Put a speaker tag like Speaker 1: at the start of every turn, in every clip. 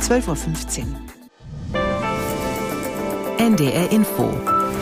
Speaker 1: 12.15 Uhr.
Speaker 2: NDR Info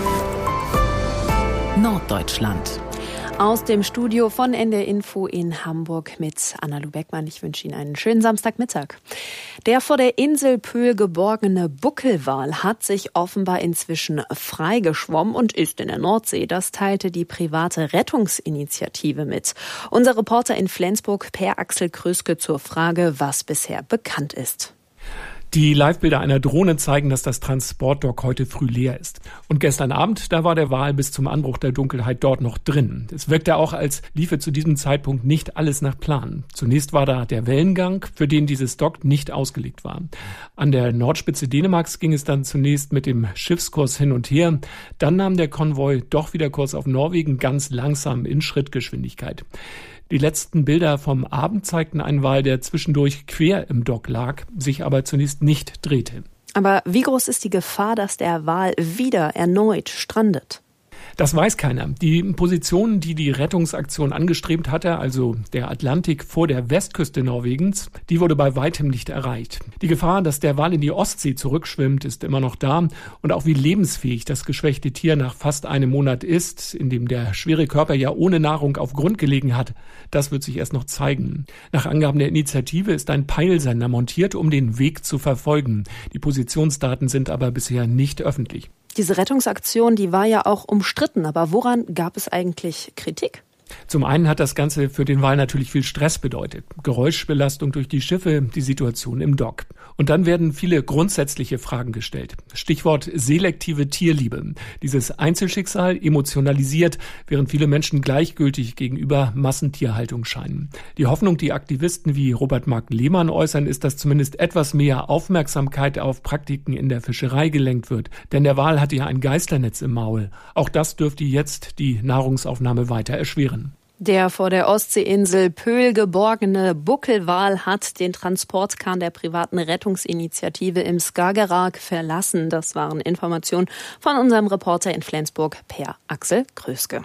Speaker 2: Norddeutschland.
Speaker 3: Aus dem Studio von NDR Info in Hamburg mit Anna-Lu Beckmann. Ich wünsche Ihnen einen schönen Samstagmittag. Der vor der Insel Pöhl geborgene Buckelwal hat sich offenbar inzwischen freigeschwommen und ist in der Nordsee. Das teilte die private Rettungsinitiative mit. Unser Reporter in Flensburg, Per Axel Kröske, zur Frage, was bisher bekannt ist.
Speaker 4: Die Livebilder einer Drohne zeigen, dass das Transportdock heute früh leer ist. Und gestern Abend, da war der Wal bis zum Anbruch der Dunkelheit dort noch drin. Es wirkte auch, als liefe zu diesem Zeitpunkt nicht alles nach Plan. Zunächst war da der Wellengang, für den dieses Dock nicht ausgelegt war. An der Nordspitze Dänemarks ging es dann zunächst mit dem Schiffskurs hin und her. Dann nahm der Konvoi doch wieder Kurs auf Norwegen, ganz langsam in Schrittgeschwindigkeit. Die letzten Bilder vom Abend zeigten einen Wal, der zwischendurch quer im Dock lag, sich aber zunächst nicht drehte.
Speaker 3: Aber wie groß ist die Gefahr, dass der Wal wieder erneut strandet?
Speaker 4: Das weiß keiner. Die Position, die die Rettungsaktion angestrebt hatte, also der Atlantik vor der Westküste Norwegens, die wurde bei weitem nicht erreicht. Die Gefahr, dass der Wal in die Ostsee zurückschwimmt, ist immer noch da. Und auch wie lebensfähig das geschwächte Tier nach fast einem Monat ist, in dem der schwere Körper ja ohne Nahrung auf Grund gelegen hat, das wird sich erst noch zeigen. Nach Angaben der Initiative ist ein Peilsender montiert, um den Weg zu verfolgen. Die Positionsdaten sind aber bisher nicht öffentlich.
Speaker 3: Diese Rettungsaktion, die war ja auch umstritten, aber woran gab es eigentlich Kritik?
Speaker 4: Zum einen hat das Ganze für den Wal natürlich viel Stress bedeutet. Geräuschbelastung durch die Schiffe, die Situation im Dock. Und dann werden viele grundsätzliche Fragen gestellt. Stichwort selektive Tierliebe. Dieses Einzelschicksal emotionalisiert, während viele Menschen gleichgültig gegenüber Massentierhaltung scheinen. Die Hoffnung, die Aktivisten wie Robert Mark Lehmann äußern, ist, dass zumindest etwas mehr Aufmerksamkeit auf Praktiken in der Fischerei gelenkt wird. Denn der Wal hatte ja ein Geißlernetz im Maul. Auch das dürfte jetzt die Nahrungsaufnahme weiter erschweren.
Speaker 3: Der vor der Ostseeinsel Pöhl geborgene Buckelwal hat den Transportkahn der privaten Rettungsinitiative im Skagerrak verlassen. Das waren Informationen von unserem Reporter in Flensburg, Per Axel Kröske.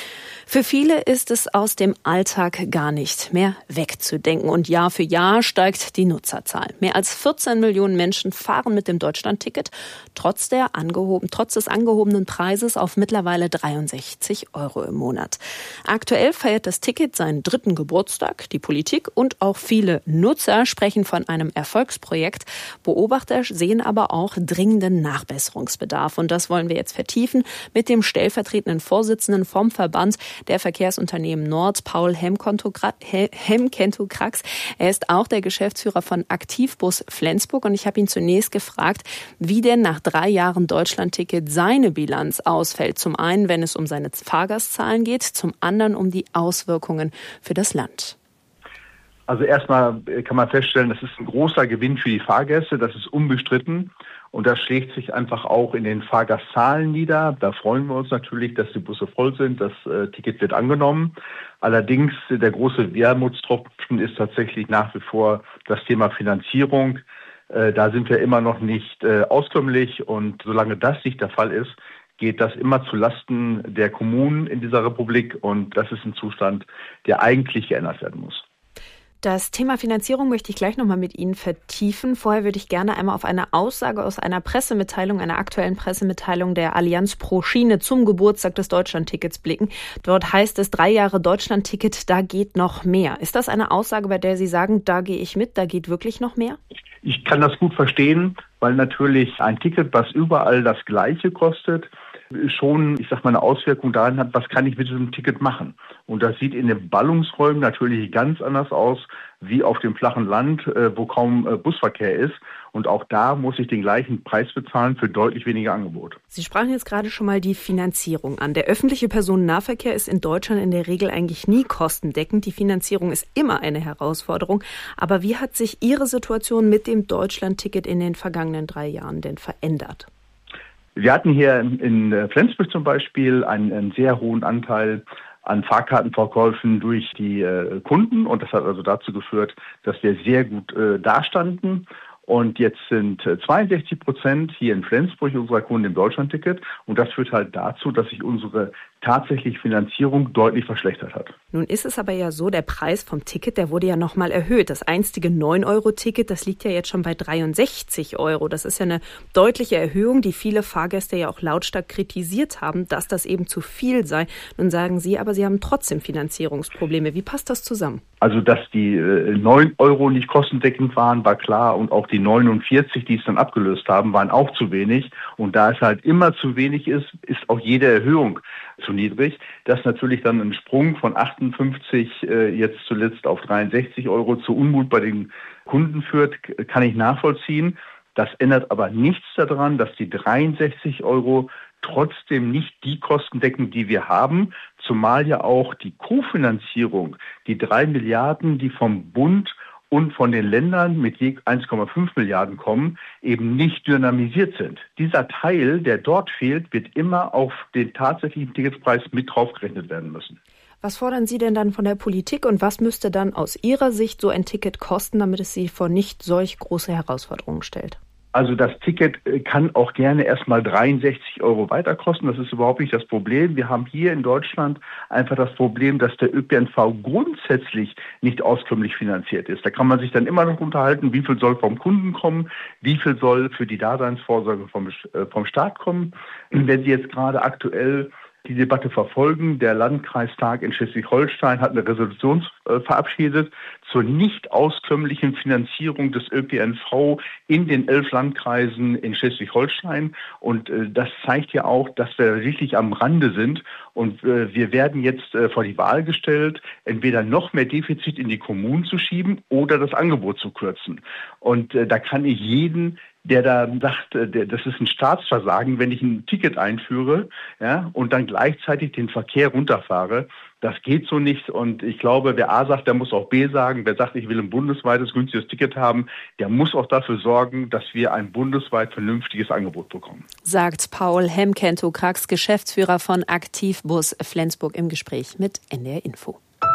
Speaker 3: Für viele ist es aus dem Alltag gar nicht mehr wegzudenken. Und Jahr für Jahr steigt die Nutzerzahl. Mehr als 14 Millionen Menschen fahren mit dem Deutschlandticket trotz des angehobenen Preises auf mittlerweile 63 € im Monat. Aktuell feiert das Ticket seinen 3. Geburtstag. Die Politik und auch viele Nutzer sprechen von einem Erfolgsprojekt. Beobachter sehen aber auch dringenden Nachbesserungsbedarf. Und das wollen wir jetzt vertiefen mit dem stellvertretenden Vorsitzenden vom Verband der Verkehrsunternehmen Nord, Paul Hemkento-Krax. Er ist auch der Geschäftsführer von Aktivbus Flensburg und ich habe ihn zunächst gefragt, wie denn nach 3 Jahren Deutschlandticket seine Bilanz ausfällt. Zum einen, wenn es um seine Fahrgastzahlen geht, zum anderen um die Auswirkungen für das Land.
Speaker 5: Also erstmal kann man feststellen, das ist ein großer Gewinn für die Fahrgäste, das ist unbestritten. Und das schlägt sich einfach auch in den Fahrgastzahlen nieder. Da freuen wir uns natürlich, dass die Busse voll sind. Das Ticket wird angenommen. Allerdings der große Wermutstropfen ist tatsächlich nach wie vor das Thema Finanzierung. Da sind wir immer noch nicht auskömmlich. Und solange das nicht der Fall ist, geht das immer zu Lasten der Kommunen in dieser Republik. Und das ist ein Zustand, der eigentlich geändert werden muss.
Speaker 3: Das Thema Finanzierung möchte ich gleich nochmal mit Ihnen vertiefen. Vorher würde ich gerne einmal auf eine Aussage aus einer einer aktuellen Pressemitteilung der Allianz pro Schiene zum Geburtstag des Deutschlandtickets blicken. Dort heißt es 3 Jahre Deutschlandticket, da geht noch mehr. Ist das eine Aussage, bei der Sie sagen, da gehe ich mit, da geht wirklich noch mehr?
Speaker 5: Ich kann das gut verstehen, weil natürlich ein Ticket, was überall das Gleiche kostet, schon, eine Auswirkung daran hat, was kann ich mit diesem Ticket machen. Und das sieht in den Ballungsräumen natürlich ganz anders aus, wie auf dem flachen Land, wo kaum Busverkehr ist. Und auch da muss ich den gleichen Preis bezahlen für deutlich weniger Angebot.
Speaker 3: Sie sprachen jetzt gerade schon mal die Finanzierung an. Der öffentliche Personennahverkehr ist in Deutschland in der Regel eigentlich nie kostendeckend. Die Finanzierung ist immer eine Herausforderung. Aber wie hat sich Ihre Situation mit dem Deutschlandticket in den vergangenen 3 Jahren denn verändert?
Speaker 5: Wir hatten hier in Flensburg zum Beispiel einen sehr hohen Anteil an Fahrkartenverkäufen durch die Kunden. Und das hat also dazu geführt, dass wir sehr gut dastanden. Und jetzt sind 62% hier in Flensburg unserer Kunden im Deutschlandticket. Und das führt halt dazu, dass sich unsere tatsächlich Finanzierung deutlich verschlechtert hat.
Speaker 3: Nun ist es aber ja so, der Preis vom Ticket, der wurde ja nochmal erhöht. Das einstige 9-Euro-Ticket, das liegt ja jetzt schon bei 63 €. Das ist ja eine deutliche Erhöhung, die viele Fahrgäste ja auch lautstark kritisiert haben, dass das eben zu viel sei. Nun sagen Sie, aber Sie haben trotzdem Finanzierungsprobleme. Wie passt das zusammen?
Speaker 5: Also, dass die 9 € nicht kostendeckend waren, war klar. Und auch die 49, die es dann abgelöst haben, waren auch zu wenig. Und da es halt immer zu wenig ist, ist auch jede Erhöhung zu niedrig. Dass natürlich dann ein Sprung von 58 jetzt zuletzt auf 63 € zu Unmut bei den Kunden führt, kann ich nachvollziehen. Das ändert aber nichts daran, dass die 63 € trotzdem nicht die Kosten decken, die wir haben, zumal ja auch die Kofinanzierung, die 3 Milliarden, die vom Bund und von den Ländern mit je 1,5 Milliarden kommen, eben nicht dynamisiert sind. Dieser Teil, der dort fehlt, wird immer auf den tatsächlichen Ticketpreis mit draufgerechnet werden müssen.
Speaker 3: Was fordern Sie denn dann von der Politik und was müsste dann aus Ihrer Sicht so ein Ticket kosten, damit es Sie vor nicht solch große Herausforderungen stellt?
Speaker 5: Also das Ticket kann auch gerne erstmal 63 € weiter kosten. Das ist überhaupt nicht das Problem. Wir haben hier in Deutschland einfach das Problem, dass der ÖPNV grundsätzlich nicht auskömmlich finanziert ist. Da kann man sich dann immer noch unterhalten, wie viel soll vom Kunden kommen, wie viel soll für die Daseinsvorsorge vom Staat kommen. Wenn Sie jetzt gerade aktuell die Debatte verfolgen. Der Landkreistag in Schleswig-Holstein hat eine Resolution verabschiedet zur nicht auskömmlichen Finanzierung des ÖPNV in den 11 Landkreisen in Schleswig-Holstein. Und das zeigt ja auch, dass wir wirklich am Rande sind. Und wir werden jetzt vor die Wahl gestellt, entweder noch mehr Defizit in die Kommunen zu schieben oder das Angebot zu kürzen. Und da kann ich jeden, der da sagt, das ist ein Staatsversagen, wenn ich ein Ticket einführe, ja, und dann gleichzeitig den Verkehr runterfahre. Das geht so nicht. Und ich glaube, wer A sagt, der muss auch B sagen. Wer sagt, ich will ein bundesweites günstiges Ticket haben, der muss auch dafür sorgen, dass wir ein bundesweit vernünftiges Angebot bekommen.
Speaker 3: Sagt Paul Hemkento-Krax, Geschäftsführer von Aktivbus Flensburg im Gespräch mit NDR Info.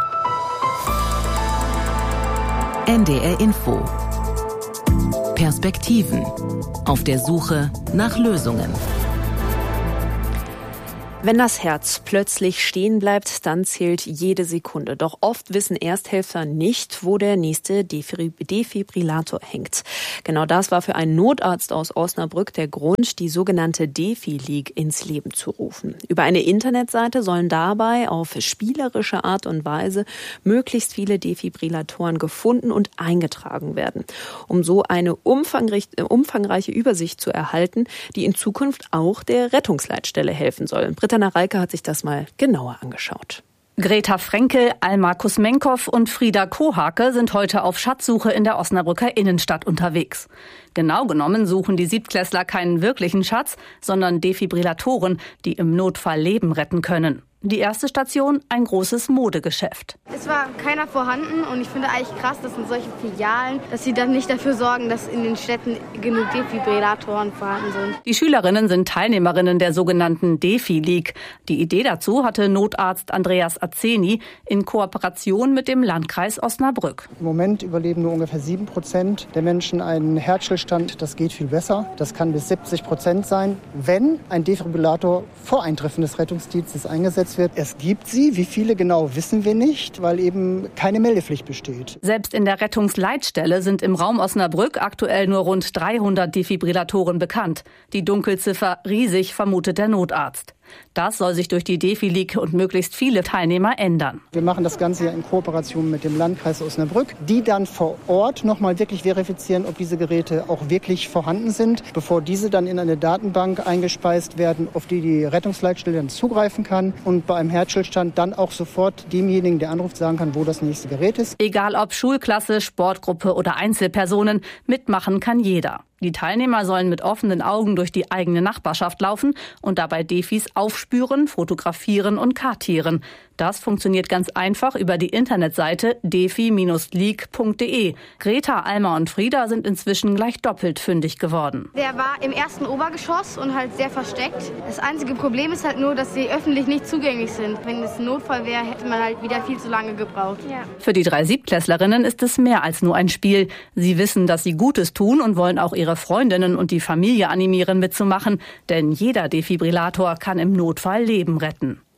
Speaker 2: NDR Info. Perspektiven. Auf der Suche nach Lösungen.
Speaker 3: Wenn das Herz plötzlich stehen bleibt, dann zählt jede Sekunde. Doch oft wissen Ersthelfer nicht, wo der nächste Defibrillator hängt. Genau das war für einen Notarzt aus Osnabrück der Grund, die sogenannte Defi-League ins Leben zu rufen. Über eine Internetseite sollen dabei auf spielerische Art und Weise möglichst viele Defibrillatoren gefunden und eingetragen werden, um so eine umfangreiche Übersicht zu erhalten, die in Zukunft auch der Rettungsleitstelle helfen soll. Britta Reike hat sich das mal genauer angeschaut.
Speaker 1: Greta Frenkel, Alma Kusmenkow und Frieda Kohake sind heute auf Schatzsuche in der Osnabrücker Innenstadt unterwegs. Genau genommen suchen die Siebtklässler keinen wirklichen Schatz, sondern Defibrillatoren, die im Notfall Leben retten können. Die erste Station, ein großes Modegeschäft.
Speaker 6: Es war keiner vorhanden und ich finde eigentlich krass, dass in solchen Filialen, dass sie dann nicht dafür sorgen, dass in den Städten genug Defibrillatoren vorhanden sind.
Speaker 1: Die Schülerinnen sind Teilnehmerinnen der sogenannten Defi-League. Die Idee dazu hatte Notarzt Andreas Azeni in Kooperation mit dem Landkreis Osnabrück.
Speaker 7: Im Moment überleben nur ungefähr 7% der Menschen einen Herzstillstand. Das geht viel besser. Das kann bis 70% sein, wenn ein Defibrillator vor Eintreffen des Rettungsdienstes eingesetzt wird. Es gibt sie. Wie viele genau, wissen wir nicht, weil eben keine Meldepflicht besteht.
Speaker 1: Selbst in der Rettungsleitstelle sind im Raum Osnabrück aktuell nur rund 300 Defibrillatoren bekannt. Die Dunkelziffer riesig, vermutet der Notarzt. Das soll sich durch die Defi-League und möglichst viele Teilnehmer ändern.
Speaker 7: Wir machen das Ganze ja in Kooperation mit dem Landkreis Osnabrück, die dann vor Ort nochmal wirklich verifizieren, ob diese Geräte auch wirklich vorhanden sind, bevor diese dann in eine Datenbank eingespeist werden, auf die die Rettungsleitstelle dann zugreifen kann und bei einem Herzstillstand dann auch sofort demjenigen, der anruft, sagen kann, wo das nächste Gerät ist.
Speaker 1: Egal ob Schulklasse, Sportgruppe oder Einzelpersonen, mitmachen kann jeder. Die Teilnehmer sollen mit offenen Augen durch die eigene Nachbarschaft laufen und dabei Defis aufspüren, fotografieren und kartieren. Das funktioniert ganz einfach über die Internetseite defi-league.de. Greta, Alma und Frieda sind inzwischen gleich doppelt fündig geworden.
Speaker 6: Der war im ersten Obergeschoss und halt sehr versteckt. Das einzige Problem ist halt nur, dass sie öffentlich nicht zugänglich sind. Wenn es ein Notfall wäre, hätte man halt wieder viel zu lange gebraucht. Ja.
Speaker 1: Für die 3 Siebtklässlerinnen ist es mehr als nur ein Spiel. Sie wissen, dass sie Gutes tun und wollen auch ihre Freundinnen und die Familie animieren, mitzumachen. Denn jeder Defibrillator kann im Notfall Leben retten.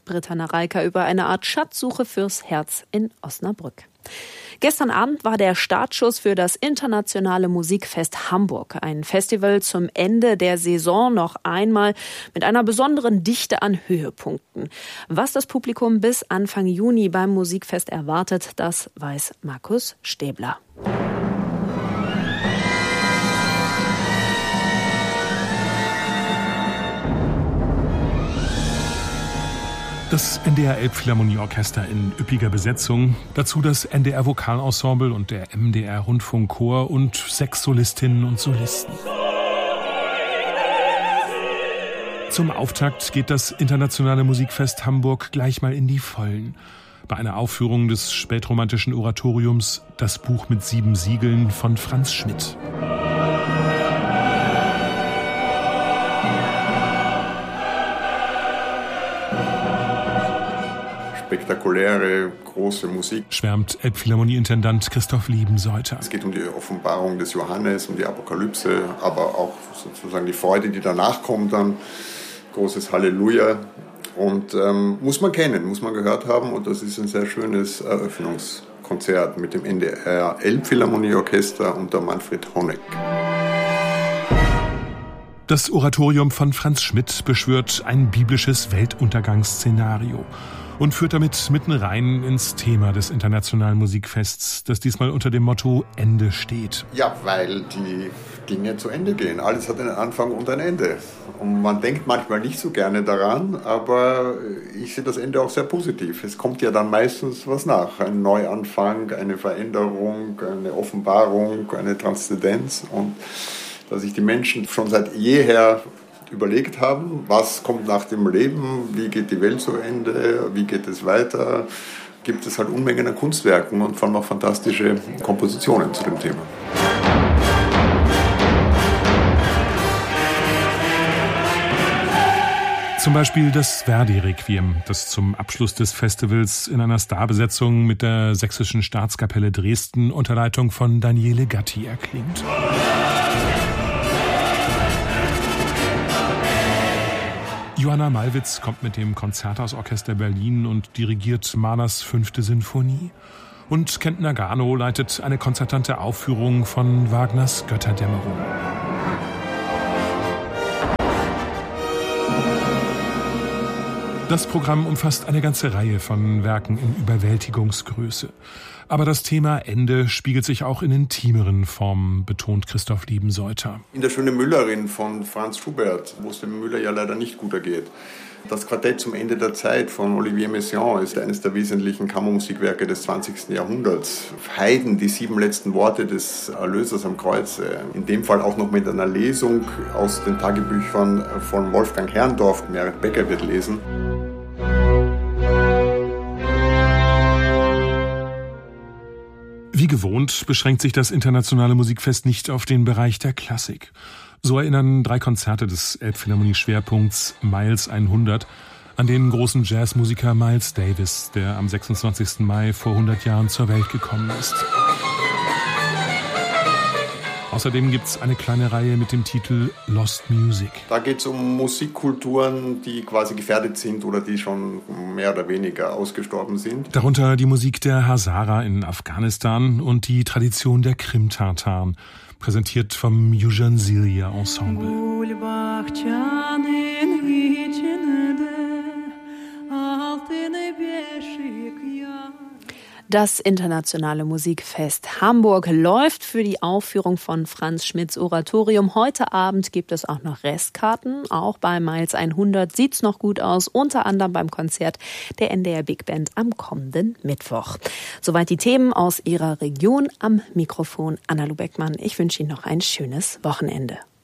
Speaker 3: Britta Nareika über eine Art Schatzsuche fürs Herz in Osnabrück. Gestern Abend war der Startschuss für das Internationale Musikfest Hamburg. Ein Festival zum Ende der Saison noch einmal mit einer besonderen Dichte an Höhepunkten. Was das Publikum bis Anfang Juni beim Musikfest erwartet, das weiß Markus Stäbler.
Speaker 8: Das NDR Elbphilharmonieorchester in üppiger Besetzung, dazu das NDR Vokalensemble und der MDR Rundfunkchor und 6 Solistinnen und Solisten. Zum Auftakt geht das Internationale Musikfest Hamburg gleich mal in die Vollen. Bei einer Aufführung des spätromantischen Oratoriums Das Buch mit 7 Siegeln von Franz Schmidt.
Speaker 9: Spektakuläre, große Musik,
Speaker 8: schwärmt Elbphilharmonieintendant Christoph Liebenseuter.
Speaker 9: Es geht um die Offenbarung des Johannes, um die Apokalypse, aber auch sozusagen die Freude, die danach kommt, dann großes Halleluja. Und muss man kennen, muss man gehört haben. Und das ist ein sehr schönes Eröffnungskonzert mit dem NDR Elbphilharmonieorchester unter Manfred Honeck.
Speaker 8: Das Oratorium von Franz Schmidt beschwört ein biblisches Weltuntergangsszenario und führt damit mitten rein ins Thema des Internationalen Musikfests, das diesmal unter dem Motto Ende steht.
Speaker 9: Ja, weil die Dinge zu Ende gehen. Alles hat einen Anfang und ein Ende. Und man denkt manchmal nicht so gerne daran, aber ich sehe das Ende auch sehr positiv. Es kommt ja dann meistens was nach. Ein Neuanfang, eine Veränderung, eine Offenbarung, eine Transzendenz. Und dass sich die Menschen schon seit jeher überlegt haben, was kommt nach dem Leben, wie geht die Welt zu Ende, wie geht es weiter, gibt es halt Unmengen an Kunstwerken und vor allem auch fantastische Kompositionen zu dem Thema.
Speaker 8: Zum Beispiel das Verdi-Requiem, das zum Abschluss des Festivals in einer Starbesetzung mit der Sächsischen Staatskapelle Dresden unter Leitung von Daniele Gatti erklingt. Johanna Malwitz kommt mit dem Konzerthausorchester Berlin und dirigiert Mahlers 5. Sinfonie. Und Kent Nagano leitet eine konzertante Aufführung von Wagners Götterdämmerung. Das Programm umfasst eine ganze Reihe von Werken in Überwältigungsgröße. Aber das Thema Ende spiegelt sich auch in intimeren Formen, betont Christoph Liebenseuter.
Speaker 9: In der Schöne Müllerin von Franz Schubert, wo es dem Müller ja leider nicht gut ergeht. Das Quartett zum Ende der Zeit von Olivier Messiaen ist eines der wesentlichen Kammermusikwerke des 20. Jahrhunderts. Haydn, die 7 letzten Worte des Erlösers am Kreuz. In dem Fall auch noch mit einer Lesung aus den Tagebüchern von Wolfgang Herrndorf. Merit Becker wird lesen.
Speaker 8: Wie gewohnt beschränkt sich das Internationale Musikfest nicht auf den Bereich der Klassik. So erinnern 3 Konzerte des Elbphilharmonie-Schwerpunkts Miles 100 an den großen Jazzmusiker Miles Davis, der am 26. Mai vor 100 Jahren zur Welt gekommen ist. Außerdem gibt's eine kleine Reihe mit dem Titel Lost Music.
Speaker 9: Da geht's um Musikkulturen, die quasi gefährdet sind oder die schon mehr oder weniger ausgestorben sind.
Speaker 8: Darunter die Musik der Hazara in Afghanistan und die Tradition der Krim-Tataren, präsentiert vom Eugen Silja Ensemble.
Speaker 3: Das Internationale Musikfest Hamburg läuft für die Aufführung von Franz Schmidts Oratorium. Heute Abend gibt es auch noch Restkarten. Auch bei Miles 100 sieht's noch gut aus, unter anderem beim Konzert der NDR Big Band am kommenden Mittwoch. Soweit die Themen aus Ihrer Region. Am Mikrofon Anna Lubeckmann. Ich wünsche Ihnen noch ein schönes Wochenende.